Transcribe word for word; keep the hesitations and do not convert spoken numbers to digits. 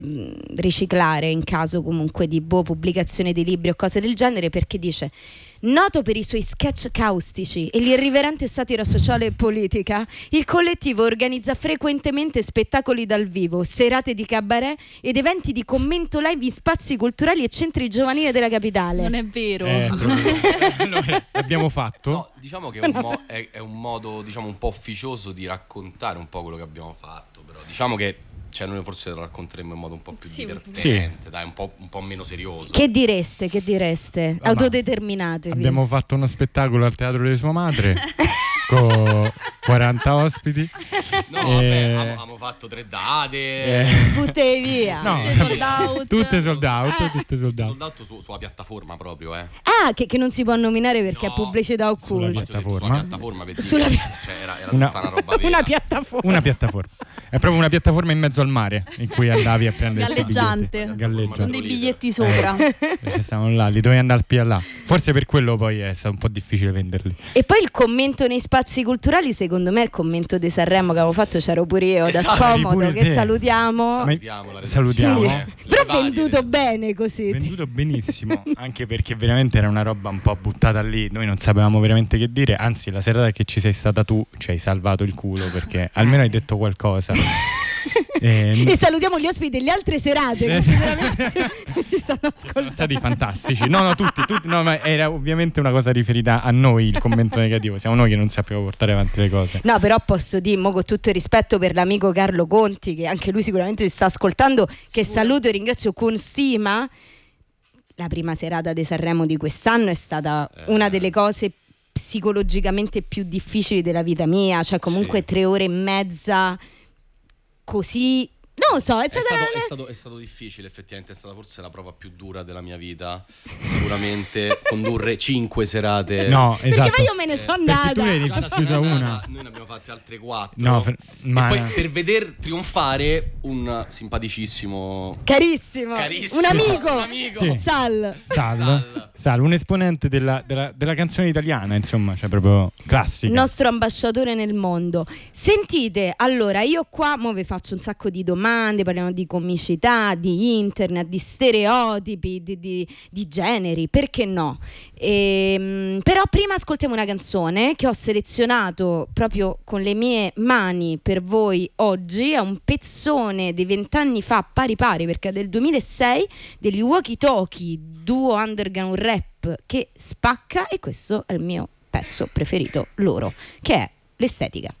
mh, riciclare in caso comunque di boh, pubblicazione di libri o cose del genere, perché dice: noto per i suoi sketch caustici e l'irriverente satira sociale e politica, il collettivo organizza frequentemente spettacoli dal vivo, serate di cabaret ed eventi di commento live in spazi culturali e centri giovanili della capitale. Non è vero. Eh, allora, l'abbiamo fatto. No, diciamo che è un, mo- è, è un modo, diciamo, un po' ufficioso di raccontare un po' quello che abbiamo fatto, però diciamo che, cioè, noi forse lo racconteremo in modo un po' più Sì, divertente, sì. dai, un po', un po' meno serioso. Che direste, che direste? Ah, Autodeterminatevi. Abbiamo fatto uno spettacolo al Teatro di sua madre con quaranta ospiti. No, Eh, vabbè, abbiamo fatto tre date. Eh, Buttei via. no, Tutte sold out. tutte sold out, Eh. tutte sold out. Soldato su, sulla piattaforma proprio, eh. Ah, che, che non si può nominare perché No, è pubblicità sulla occulta. piattaforma. Sulla piattaforma per Sulla dire, pia- cioè, era, era Una- tutta una roba vera. Una piattaforma. Una piattaforma. È proprio una piattaforma in mezzo al mare in cui andavi a prendere questi Galleggiante. biglietti. Con Galleggiante. dei biglietti sopra. Eh, ci stavano là, li dovevi andare al P L A. Forse per quello poi è stato un po' difficile venderli. E poi il commento nei spazi culturali, secondo me è il commento di Sanremo che avevo fatto, c'ero pure io da Esatto, scomodo, pure che te. salutiamo. Salutiamo la Salutiamo. redazione. Quindi- Le però varie venduto redazioni. bene così. Venduto benissimo, anche perché veramente era una roba un po' buttata lì, noi non sapevamo veramente che dire, anzi la serata che ci sei stata tu ci hai salvato il culo perché almeno hai detto qualcosa. Eh, E salutiamo gli ospiti delle altre serate che Eh, sicuramente ci stanno sono ascoltando. stati fantastici. No, no, tutti, tutti, no, ma era ovviamente una cosa riferita a noi il commento negativo. Siamo noi che non sappiamo portare avanti le cose. No, però posso dire, mo, con tutto il rispetto per l'amico Carlo Conti, che anche lui sicuramente ci sta ascoltando, che saluto e ringrazio con stima. La prima serata di Sanremo di quest'anno è stata Eh. una delle cose psicologicamente più difficili della vita mia, cioè comunque Sì. tre ore e mezza così, non lo so, è È stata stato, una- è, stato, è stato difficile, effettivamente è stata forse la prova più dura della mia vita. Sicuramente condurre cinque serate. No, perché esatto. poi io me ne sono Perché andata. tu eri Già da vissuta Sanremo, una. Noi ne abbiamo fatte altre quattro. No, fer- ma- E poi per veder trionfare un simpaticissimo Carissimo, Carissimo. un amico, Un amico. Sì. Sal. Sal, Sal. Sal, un esponente della, della, della canzone italiana, insomma, cioè proprio classica. Il nostro ambasciatore nel mondo. Sentite, allora io qua mo vi faccio un sacco di domande, parliamo di comicità, di internet, di stereotipi, di, di, di generi, perché no? Ehm, però prima ascoltiamo una canzone che ho selezionato proprio con le mie mani per voi oggi, è un pezzone di vent'anni fa pari pari perché è del duemilasei, degli Walkie Talkie, duo underground rap che spacca, e questo è il mio pezzo preferito loro, che è l'estetica.